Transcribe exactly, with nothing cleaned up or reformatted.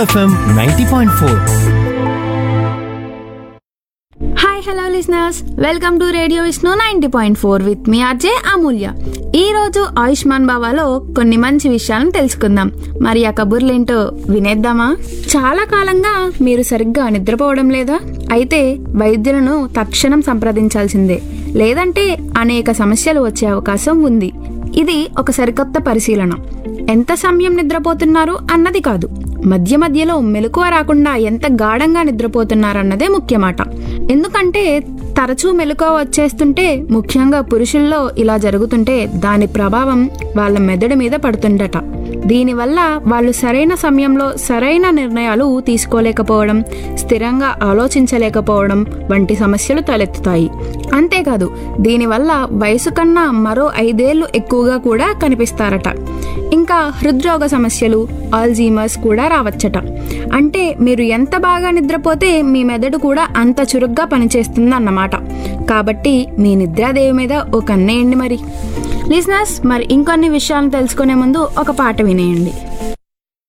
FM ninety point four. Hi hello listeners, welcome to radio Vishnu ninety point four with me RJ అమూల్య. ఈ రోజు ఆయుష్మాన్ బావాలో కొన్ని మంచి విషయాలను తెలుసుకుందాం. మరి ఆ కబుర్లేంటో వినేద్దామా? చాలా కాలంగా మీరు సరిగ్గా నిద్రపోవడం లేదా? అయితే వైద్యులను తక్షణం సంప్రదించాల్సిందే, లేదంటే అనేక సమస్యలు వచ్చే అవకాశం ఉంది. ఇది ఒక సరికొత్త పరిశీలన. ఎంత సమయం నిద్రపోతున్నారు అన్నది కాదు, మధ్య మధ్యలో మెలకువ రాకుండా ఎంత గాఢంగా నిద్రపోతున్నారన్నదే ముఖ్యమాట. ఎందుకంటే తరచూ మెలకువ వచ్చేస్తుంటే, ముఖ్యంగా పురుషుల్లో ఇలా జరుగుతుంటే దాని ప్రభావం వాళ్ళ మెదడు మీద పడుతుందట. దీనివల్ల వాళ్ళు సరైన సమయంలో సరైన నిర్ణయాలు తీసుకోలేకపోవడం, స్థిరంగా ఆలోచించలేకపోవడం వంటి సమస్యలు తలెత్తుతాయి. అంతేకాదు, దీనివల్ల వయసు కన్నా మరో ఐదేళ్లు ఎక్కువగా కూడా కనిపిస్తారట. ఇంకా హృద్రోగ సమస్యలు, ఆల్జీమర్స్ కూడా రావచ్చట. అంటే మీరు ఎంత బాగా నిద్రపోతే మీ మెదడు కూడా అంత చురుగ్గా పనిచేస్తుంది అన్నమాట. కాబట్టి మీ నిద్రాదేవి మీద ఒక కన్నేయండి మరి. లిజనర్స్, మరి ఇంకొన్ని విషయాలను తెలుసుకునే ముందు ఒక పాట వినేయండి.